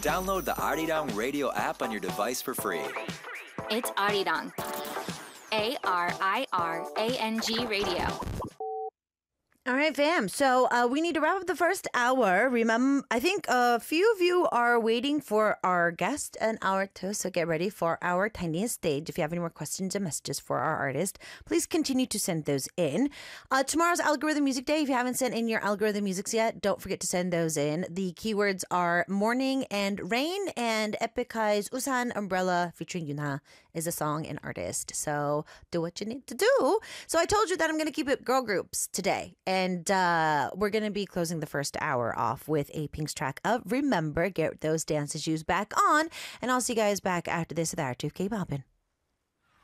Download the Arirang radio app on your device for free. It's Arirang. ARIRANG Radio. All right, fam. So we need to wrap up the first hour. Remember, I think a few of you are waiting for our guest an hour too. So get ready for our tiniest stage. If you have any more questions and messages for our artist, please continue to send those in. Tomorrow's Algorithm Music Day. If you haven't sent in your algorithm musics yet, don't forget to send those in. The keywords are morning and rain, and Epicai's Usan Umbrella featuring Yuna is a song and artist. So do what you need to do. So I told you that I'm going to keep it girl groups today. And we're going to be closing the first hour off with a Pink's track of Remember. Get those dance shoes back on. And I'll see you guys back after this with our 2K Boppin'.